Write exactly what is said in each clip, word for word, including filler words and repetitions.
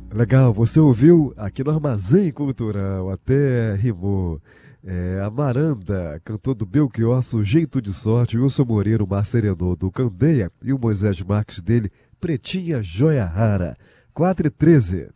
Legal, você ouviu aqui no Armazém Cultural, até rimou. É, a Maranda cantou do Belchior, Sujeito de Sorte, Wilson Moreira, o Mar Serenô do Candeia e o Moisés Marques dele, Pretinha Joia Rara. quatro e treze.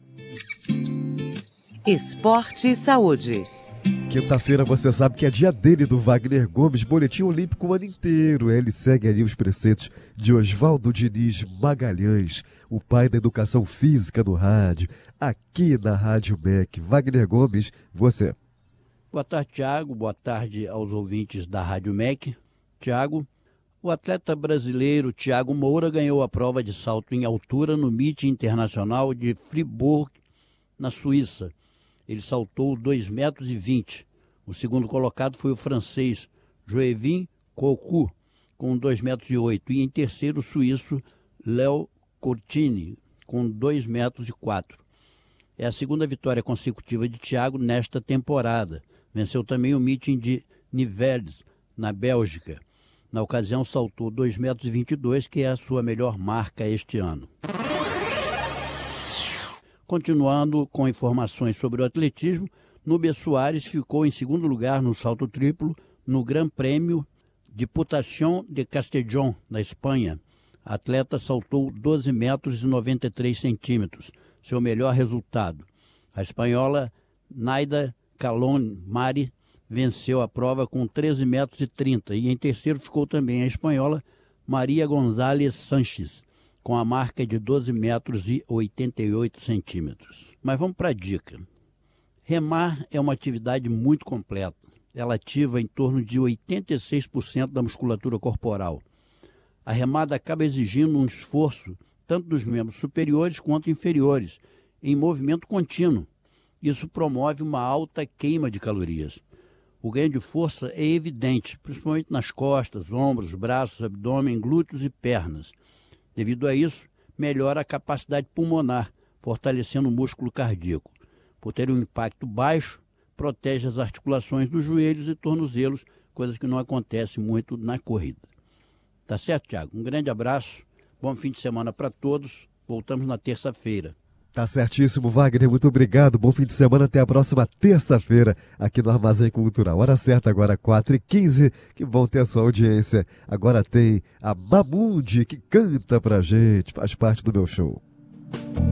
Esporte e Saúde. Quinta-feira você sabe que é dia dele, do Wagner Gomes, boletim olímpico o ano inteiro. Ele segue ali os preceitos de Oswaldo Diniz Magalhães, o pai da educação física no rádio, aqui na Rádio M E C. Wagner Gomes, você. Boa tarde, Tiago. Boa tarde aos ouvintes da Rádio M E C. Tiago, o atleta brasileiro Thiago Moura ganhou a prova de salto em altura no Meeting Internacional de Fribourg, na Suíça. Ele saltou dois metros e vinte. O segundo colocado foi o francês Joevin Coucou, com dois metros e oito. E em terceiro, o suíço Léo Courtine, com dois metros e quatro. É a segunda vitória consecutiva de Thiago nesta temporada. Venceu também o meeting de Nivelles, na Bélgica. Na ocasião, saltou dois metros e vinte e dois, que é a sua melhor marca este ano. Continuando com informações sobre o atletismo, Núbia Soares ficou em segundo lugar no salto triplo no Gran Prêmio de Putación de Castellón, na Espanha. A atleta saltou doze metros e noventa e três centímetros, seu melhor resultado. A espanhola Naida Calón Mari venceu a prova com treze metros e trinta e em terceiro ficou também a espanhola Maria González Sanches, com a marca de doze metros e oitenta e oito centímetros. Mas vamos para a dica. Remar é uma atividade muito completa. Ela ativa em torno de oitenta e seis por cento da musculatura corporal. A remada acaba exigindo um esforço tanto dos membros superiores quanto inferiores, em movimento contínuo. Isso promove uma alta queima de calorias. O ganho de força é evidente, principalmente nas costas, ombros, braços, abdômen, glúteos e pernas. Devido a isso, melhora a capacidade pulmonar, fortalecendo o músculo cardíaco. Por ter um impacto baixo, protege as articulações dos joelhos e tornozelos, coisas que não acontecem muito na corrida. Tá certo, Thiago? Um grande abraço, bom fim de semana para todos. Voltamos na terça-feira. Tá certíssimo, Wagner, muito obrigado. Bom fim de semana, até a próxima terça-feira aqui no Armazém Cultural. Hora certa agora, quatro e quinze. Que bom ter a sua audiência. Agora tem a Mamundi, que canta pra gente, faz parte do meu show.